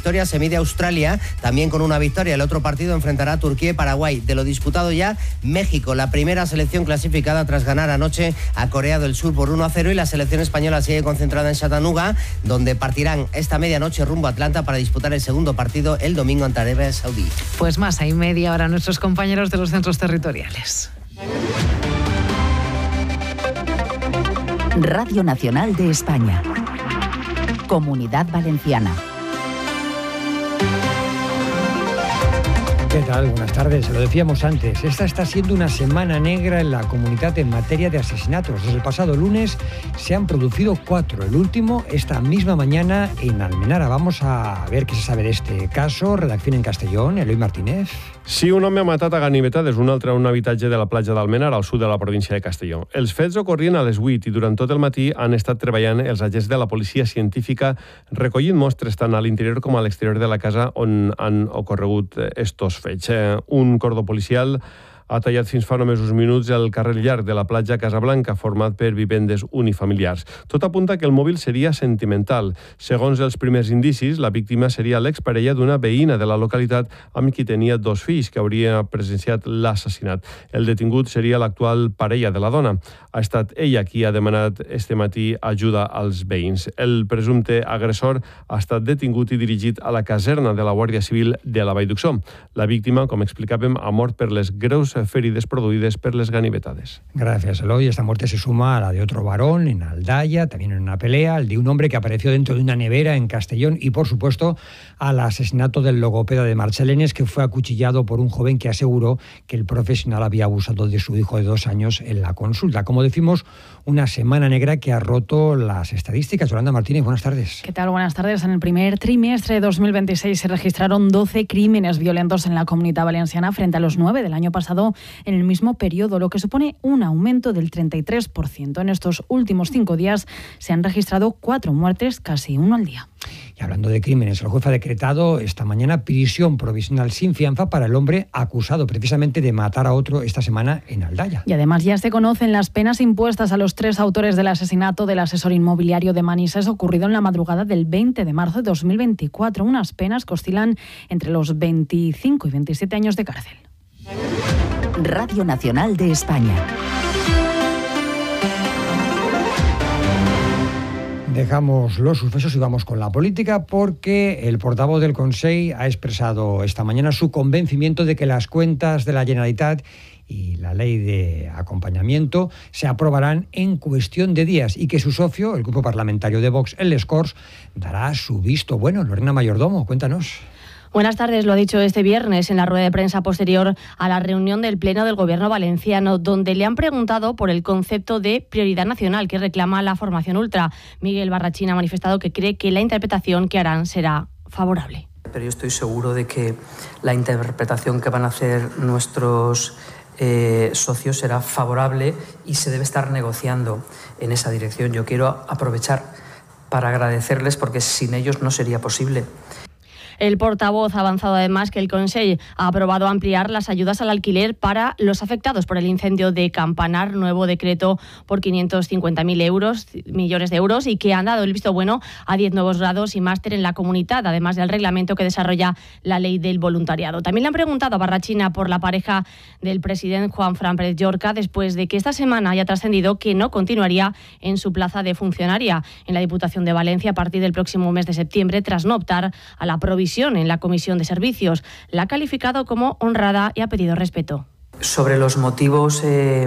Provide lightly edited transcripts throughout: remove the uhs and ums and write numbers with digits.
victoria se mide Australia, también con una victoria. El otro partido enfrentará a Turquía y Paraguay. De lo disputado ya, México, la primera selección clasificada tras ganar anoche a Corea del Sur por 1-0, y la selección española sigue concentrada en Chattanooga, donde partirán esta medianoche rumbo a Atlanta para disputar el segundo partido el domingo ante Arabia Saudí. Pues más, hay media hora nuestros compañeros de los centros territoriales. Radio Nacional de España. Comunidad Valenciana. ¿Qué tal? Buenas tardes. Lo decíamos antes, esta está siendo una semana negra en la comunidad en materia de asesinatos. Desde el pasado lunes se han producido 4, el último esta misma mañana en Almenara. Vamos a ver qué se sabe de este caso. Redacción en Castellón, Eloi Martínez. Sí, un home ha matat a ganivetades, un altre a un habitatge de la platja d'Almenara, al sud de la província de Castelló. Els fets ocorrien a les 8 i durant tot el matí han estat treballant els agents de la policia científica recollint mostres tant a l'interior com a l'exterior de la casa on han ocorregut estos fets. Un cordó policial ha tallat fins fa només uns minuts el carrer llarg de la platja Casablanca, format per vivendes unifamiliars. Tot apunta que el mòbil seria sentimental. Segons els primers indicis, la víctima seria l'exparella d'una veïna de la localitat amb qui tenia 2 fills, que hauria presenciat l'assassinat. El detingut seria l'actual parella de la dona. Ha estat ella qui ha demanat este matí ajuda als veïns. El presumpte agressor ha estat detingut i dirigit a la caserna de la Guàrdia Civil de la Vall d'Uixó. La víctima, com explicàvem, ha mort per les greus ferides producidas por las ganivetades. Gracias, Eloy. Esta muerte se suma a la de otro varón en Aldaya, también en una pelea, el de un hombre que apareció dentro de una nevera en Castellón y, por supuesto, al asesinato del logopeda de Marchelenes, que fue acuchillado por un joven que aseguró que el profesional había abusado de su hijo de 2 años en la consulta. Como decimos, una semana negra que ha roto las estadísticas. Yolanda Martínez, buenas tardes. ¿Qué tal? Buenas tardes. En el primer trimestre de 2026 se registraron 12 crímenes violentos en la Comunidad Valenciana frente a los 9 del año pasado en el mismo periodo, lo que supone un aumento del 33%. En estos últimos 5 días se han registrado 4 muertes, casi 1 al día. Y hablando de crímenes, el juez ha decretado esta mañana prisión provisional sin fianza para el hombre acusado precisamente de matar a otro esta semana en Aldaya. Y además ya se conocen las penas impuestas a los 3 autores del asesinato del asesor inmobiliario de Manises ocurrido en la madrugada del 20 de marzo de 2024. Unas penas que oscilan entre los 25 y 27 años de cárcel. Radio Nacional de España. Dejamos los sucesos y vamos con la política, porque el portavoz del Consell ha expresado esta mañana su convencimiento de que las cuentas de la Generalitat y la ley de acompañamiento se aprobarán en cuestión de días y que su socio, el grupo parlamentario de Vox, el Les Corts, dará su visto bueno. Lorena Mayordomo, cuéntanos. Buenas tardes, lo ha dicho este viernes en la rueda de prensa posterior a la reunión del Pleno del Gobierno valenciano, donde le han preguntado por el concepto de prioridad nacional que reclama la formación ultra. Miguel Barrachín ha manifestado que cree que la interpretación que harán será favorable. Pero yo estoy seguro de que la interpretación que van a hacer nuestros socios será favorable y se debe estar negociando en esa dirección. Yo quiero aprovechar para agradecerles, porque sin ellos no sería posible. El portavoz ha avanzado además que el Consell ha aprobado ampliar las ayudas al alquiler para los afectados por el incendio de Campanar, nuevo decreto por 550.000 millones de euros, y que han dado el visto bueno a 10 nuevos grados y máster en la comunidad, además del reglamento que desarrolla la ley del voluntariado. También le han preguntado a Barrachina por la pareja del presidente Juanfran Pérez Llorca, después de que esta semana haya trascendido que no continuaría en su plaza de funcionaria en la Diputación de Valencia a partir del próximo mes de septiembre, tras no optar a la provisión en la Comisión de Servicios. La ha calificado como honrada y ha pedido respeto. Sobre los motivos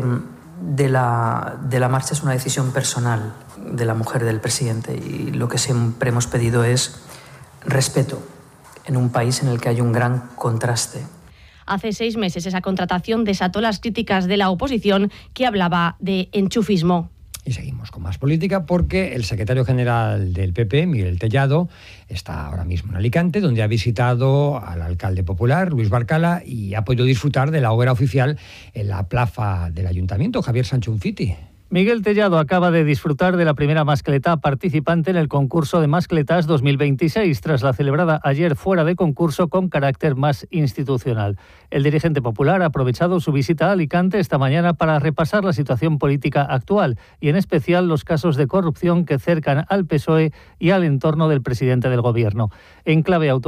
de la marcha, es una decisión personal de la mujer del presidente, y lo que siempre hemos pedido es respeto en un país en el que hay un gran contraste. Hace 6 meses esa contratación desató las críticas de la oposición, que hablaba de enchufismo. Y seguimos con más política, porque el secretario general del PP, Miguel Tellado, está ahora mismo en Alicante, donde ha visitado al alcalde popular, Luis Barcala, y ha podido disfrutar de la hoguera oficial en la plaza del Ayuntamiento. Javier Sancho Unfiti. Miguel Tellado acaba de disfrutar de la primera mascletá participante en el concurso de mascletas 2026, tras la celebrada ayer fuera de concurso con carácter más institucional. El dirigente popular ha aprovechado su visita a Alicante esta mañana para repasar la situación política actual y en especial los casos de corrupción que cercan al PSOE y al entorno del presidente del Gobierno. En clave